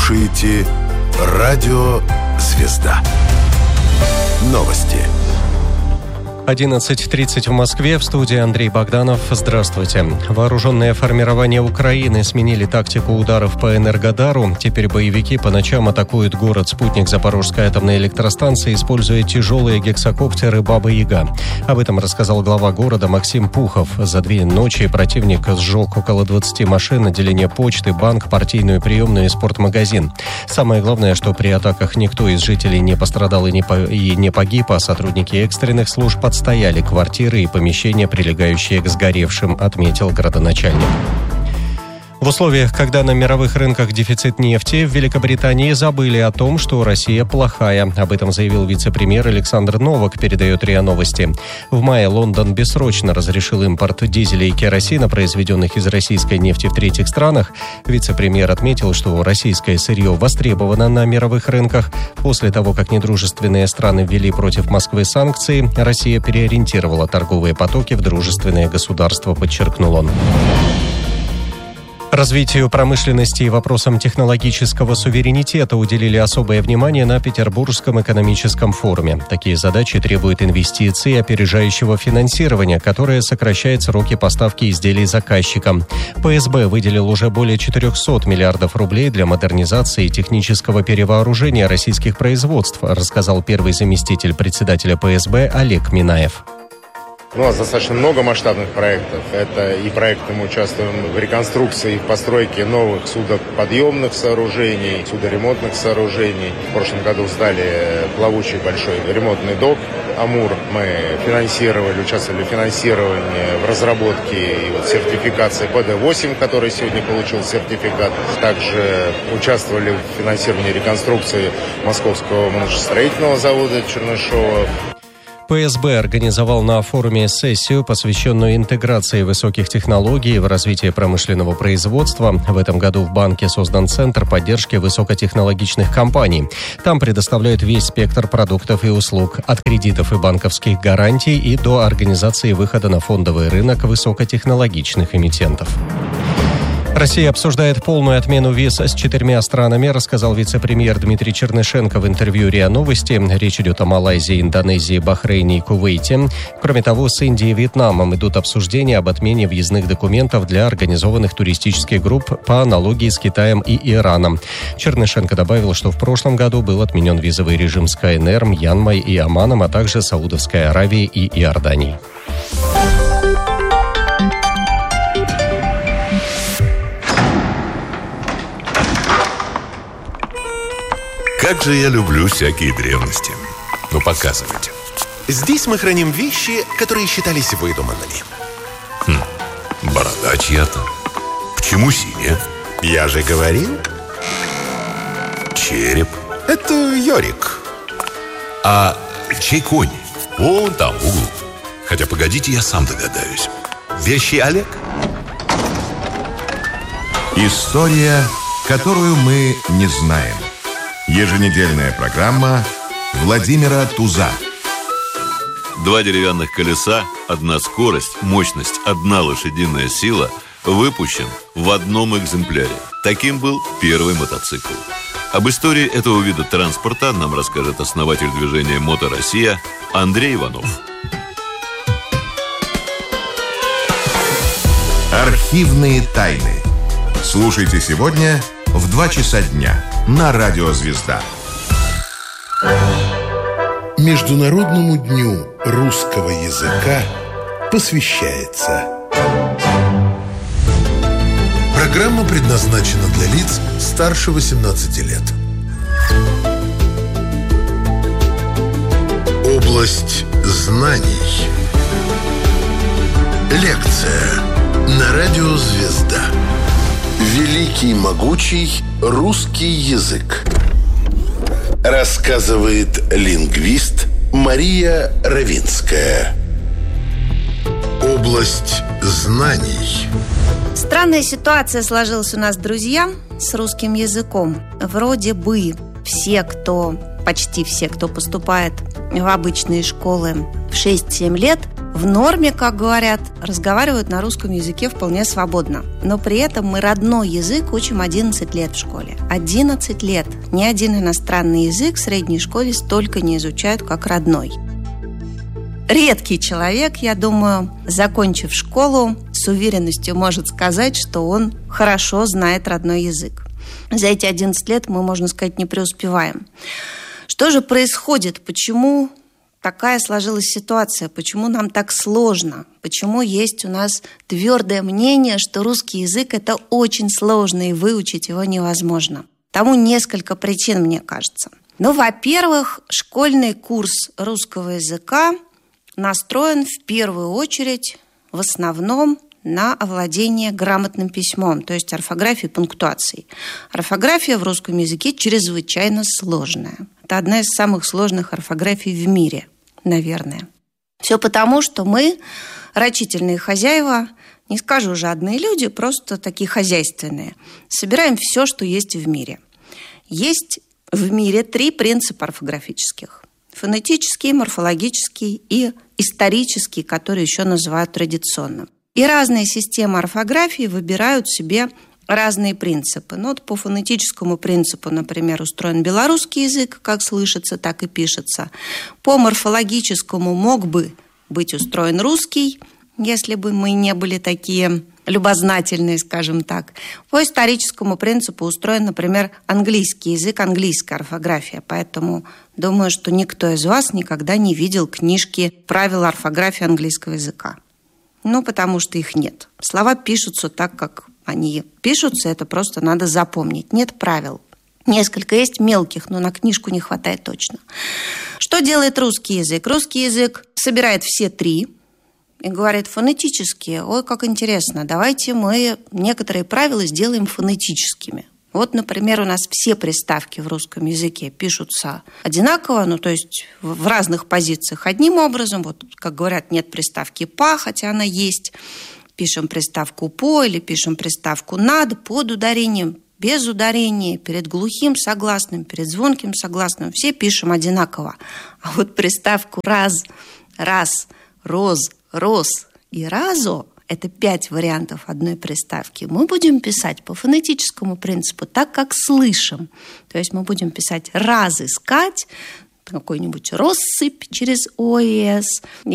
слушаете Радио «Звезда». Новости. 11:30 в Москве. В студии Андрей Богданов. Здравствуйте. Вооруженные формирования Украины сменили тактику ударов по Энергодару. Теперь боевики по ночам атакуют город-спутник Запорожской атомной электростанции, используя тяжелые гексакоптеры «Баба-Яга». Об этом рассказал глава города Максим Пухов. За 2 ночи противник сжег около 20 машин, отделение почты, банк, партийную приемную и спортмагазин. Самое главное, что при атаках никто из жителей не пострадал и не погиб, а сотрудники экстренных служб отстояли квартиры и помещения, прилегающие к сгоревшим, отметил градоначальник. В условиях, когда на мировых рынках дефицит нефти, в Великобритании забыли о том, что Россия плохая. Об этом заявил вице-премьер Александр Новак, передает РИА Новости. В мае Лондон бессрочно разрешил импорт дизеля и керосина, произведенных из российской нефти в третьих странах. Вице-премьер отметил, что российское сырье востребовано на мировых рынках. После того, как недружественные страны ввели против Москвы санкции, Россия переориентировала торговые потоки в дружественные государства, подчеркнул он. Развитию промышленности и вопросам технологического суверенитета уделили особое внимание на Петербургском экономическом форуме. Такие задачи требуют инвестиций и опережающего финансирования, которое сокращает сроки поставки изделий заказчикам. ПСБ выделил уже более 400 миллиардов рублей для модернизации и технического перевооружения российских производств, рассказал первый заместитель председателя ПСБ Олег Минаев. У нас достаточно много масштабных проектов. Это и проекты, мы участвуем в реконструкции и в постройке новых судоподъемных сооружений, судоремонтных сооружений. В прошлом году сдали плавучий большой ремонтный док «Амур». Мы участвовали в финансировании, в разработке и сертификации ПД-8, который сегодня получил сертификат. Также участвовали в финансировании реконструкции Московского машиностроительного завода Чернышова. ПСБ организовал на форуме сессию, посвященную интеграции высоких технологий в развитие промышленного производства. В этом году в банке создан Центр поддержки высокотехнологичных компаний. Там предоставляют весь спектр продуктов и услуг, от кредитов и банковских гарантий и до организации выхода на фондовый рынок высокотехнологичных эмитентов. Россия обсуждает полную отмену виз с 4 странами, рассказал вице-премьер Дмитрий Чернышенко в интервью РИА Новости. Речь идет о Малайзии, Индонезии, Бахрейне и Кувейте. Кроме того, с Индией и Вьетнамом идут обсуждения об отмене въездных документов для организованных туристических групп по аналогии с Китаем и Ираном. Чернышенко добавил, что в прошлом году был отменен визовый режим с КНР, Мьянмой и Оманом, а также Саудовской Аравией и Иорданией. Как же я люблю всякие древности. Ну, показывайте. Здесь мы храним вещи, которые считались выдуманными. Борода чья-то. Почему синяя? Я же говорил. Череп. Это Йорик. А чей конь? Вон там, в углу. Хотя, погодите, я сам догадаюсь. Вещи Олег. История, которую мы не знаем. Еженедельная программа Владимира Туза. 2 деревянных колеса, 1 скорость, мощность, 1 лошадиная сила выпущен в одном экземпляре. Таким был первый мотоцикл. Об истории этого вида транспорта нам расскажет основатель движения «Мото Россия» Андрей Иванов. Архивные тайны. Слушайте сегодня в 2 часа дня на Радио «Звезда». Международному дню русского языка посвящается. Программа предназначена для лиц старше 18 лет. Область знаний. Лекция на Радио «Звезда». Великий могучий русский язык. Рассказывает лингвист Мария Равинская. Область знаний. Странная ситуация сложилась у нас, друзья, с русским языком. Вроде бы почти все, кто поступает в обычные школы в 6-7 лет, в норме, как говорят, разговаривают на русском языке вполне свободно. Но при этом мы родной язык учим 11 лет в школе. 11 лет. Ни один иностранный язык в средней школе столько не изучают, как родной. Редкий человек, я думаю, закончив школу, с уверенностью может сказать, что он хорошо знает родной язык. За эти 11 лет мы, можно сказать, не преуспеваем. Что же происходит? Почему такая сложилась ситуация? Почему нам так сложно? Почему есть у нас твердое мнение, что русский язык – это очень сложно, и выучить его невозможно? Тому несколько причин, мне кажется. Во-первых, школьный курс русского языка настроен в первую очередь, в основном, на овладение грамотным письмом, то есть орфографией и пунктуацией. Орфография в русском языке чрезвычайно сложная. Это одна из самых сложных орфографий в мире, наверное. Все потому, что мы, рачительные хозяева, не скажу жадные люди, просто такие хозяйственные, собираем все, что есть в мире. Есть в мире 3 принципа орфографических. Фонетический, морфологический и исторический, который еще называют традиционным. И разные системы орфографии выбирают себе разные принципы. По фонетическому принципу, например, устроен белорусский язык, как слышится, так и пишется. По морфологическому мог бы быть устроен русский, если бы мы не были такие любознательные, скажем так. По историческому принципу устроен, например, английский язык, английская орфография. Поэтому думаю, что никто из вас никогда не видел книжки «Правила орфографии английского языка». Потому что их нет. Слова пишутся так, как они пишутся, это просто надо запомнить. Нет правил. Несколько есть мелких, но на книжку не хватает точно. Что делает русский язык? Русский язык собирает все 3 и говорит фонетически. Ой, как интересно, давайте мы некоторые правила сделаем фонетическими. Например, у нас все приставки в русском языке пишутся одинаково, то есть в разных позициях одним образом. Как говорят, нет приставки «па», хотя она есть. Пишем приставку «по» или пишем приставку «над» под ударением, без ударения, перед глухим согласным, перед звонким согласным. Все пишем одинаково. А приставку «раз», «роз», «рос» и «разо» – это 5 вариантов одной приставки. Мы будем писать по фонетическому принципу, так как слышим. То есть мы будем писать «разыскать», какой-нибудь «россыпь» через «ОС»,